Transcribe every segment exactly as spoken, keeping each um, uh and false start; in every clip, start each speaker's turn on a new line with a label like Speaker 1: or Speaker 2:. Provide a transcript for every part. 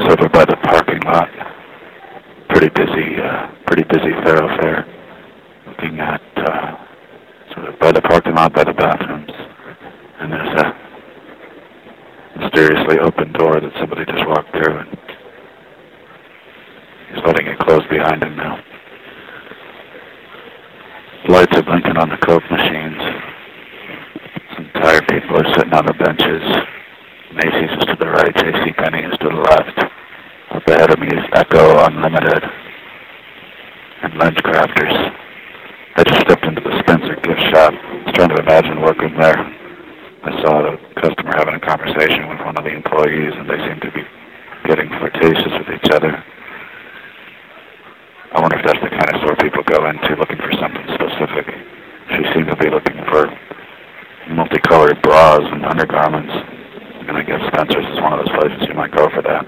Speaker 1: was over by the parking lot. Pretty busy, uh, pretty busy thoroughfare. Looking at, uh, sort of by the parking lot, by the bathrooms. And there's a mysteriously open door that somebody just walked through, and he's letting it close behind him now. Lights are blinking on the Coke machines. Some tired people are sitting on the benches. Macy's is to the right, JCPenney is to the left. Up ahead of me is Echo Unlimited and LensCrafters. I just stepped into the Spencer gift shop. I was trying to imagine working there. I saw the customer having a conversation with one of the employees, and they seemed to be getting flirtatious with each other. I wonder if that's the kind of store people go into looking for something specific. She seemed to be looking for multicolored bras and undergarments. And I guess Spencer's is one of those places you might go for that.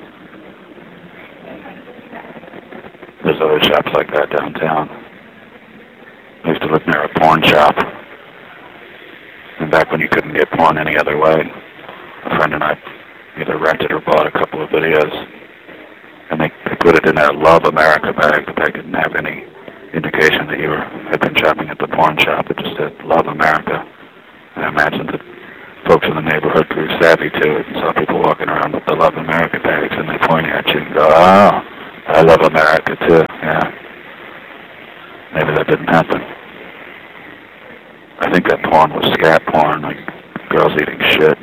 Speaker 1: There's other shops like that downtown. I used to live near a porn shop. And back when you couldn't get porn any other way, a friend and I either rented or bought a couple of videos. And they, they put it in a Love America bag. The bag didn't have any indication that you were had been shopping at the porn shop. It just said Love America. And I imagined that folks in the neighborhood grew savvy to it and saw people walking around with the Love America bags, and they point at you and go, oh, I love America too. Yeah. Maybe that didn't happen. I think that porn was scat porn, like girls eating shit.